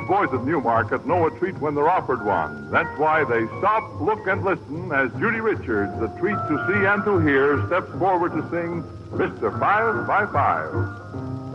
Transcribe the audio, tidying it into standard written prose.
boys at Newmarket know a treat when they're offered one. That's why they stop, look, and listen as Judy Richards, the treat to see and to hear, steps forward to sing Mr. 5 by 5.